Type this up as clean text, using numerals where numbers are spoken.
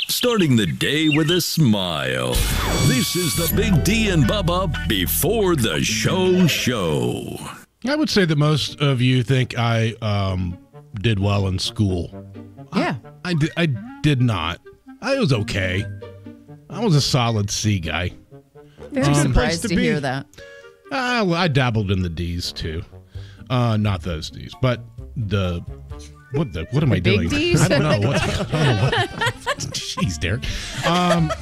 starting the day with a smile. This is the Big D and Bubba Before the Show. I would say that most of you think I did well in school. Yeah. I did not. I was okay. I was a solid C guy. Very surprised to hear that. I dabbled in the D's too. Not those D's, but what am I doing? Big D's? I don't know. Jeez, Derek.